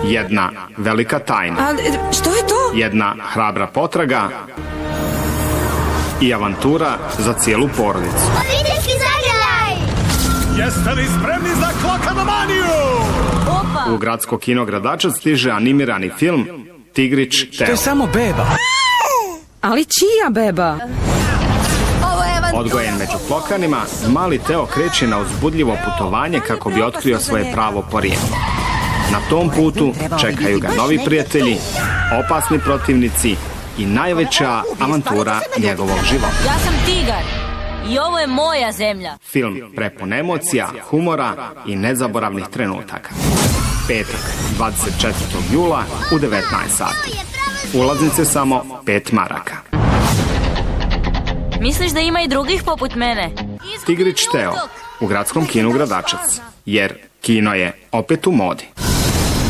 Jedna velika tajna. Ali, što je to? Jedna hrabra potraga i avantura za cijelu porodicu. Obiteljski zagrljaj! Jeste li spremni za Klokanomaniju? U gradsko kino Gradačac stiže animirani film Tigrić Teo. To je samo beba. Ali čija beba? Odgojen među Klokanima, mali Teo kreće na uzbudljivo putovanje kako bi otkrio svoje pravo porijeklo. Na tom putu čekaju ga novi prijatelji, opasni protivnici i najveća avantura njegovog života. Ja sam tigar i ovo je moja zemlja. Film prepun emocija, humora i nezaboravnih trenutaka. Petak, 24. jula u 19 sati. Ulaznice samo 5 maraka. Misliš da ima i drugih poput mene? Tigrić Teo u gradskom kinu Gradačac, jer kino je opet u modi.